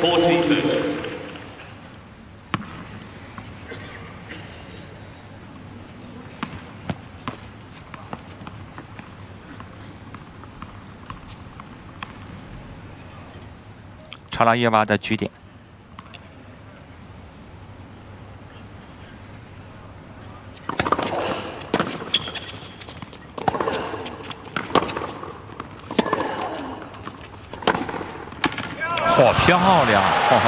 40-30. 查拉耶娃的局点。嚯，漂亮！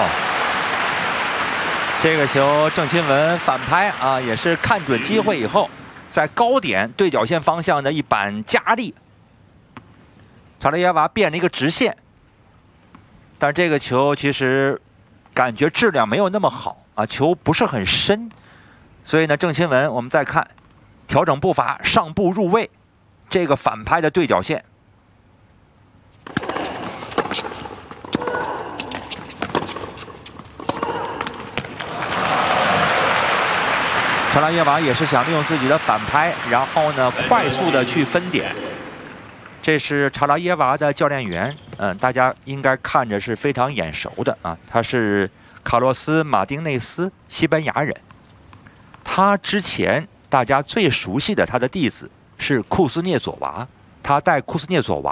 这个球郑钦文反拍啊，也是看准机会以后，在高点对角线方向的一板加力，查拉耶娃变了一个直线。 但这个球其实感觉质量没有那么好啊，球不是很深，所以呢，郑钦文我们再看，调整步伐，上步入位，这个反拍的对角线。查拉耶娃也是想利用自己的反拍，然后呢，快速的去分点。 这是查拉耶娃的教练员，大家应该看着是非常眼熟的啊，他是卡洛斯·马丁内斯，西班牙人。他之前大家最熟悉的他的弟子是库斯涅佐娃，他带库斯涅佐娃。